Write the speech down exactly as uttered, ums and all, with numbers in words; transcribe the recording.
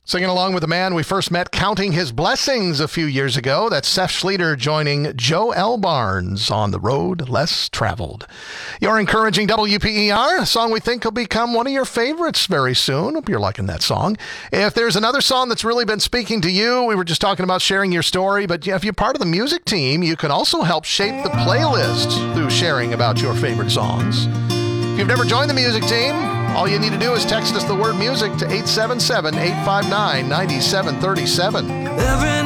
Singing along with the man we first met counting his blessings a few years ago. That's Seth Schleter joining Joe L. Barnes on The Road Less Traveled. You're encouraging W P E R, a song we think will become one of your favorites very soon. Hope you're liking that song. If there's another song that's really been speaking to you, we were just talking about sharing your story, but if you're part of the music team, you can also help shape the playlist through sharing about your favorite songs. If you've never joined the music team, all you need to do is text us the word music to eight seven seven, eight five nine, nine seven three seven. Every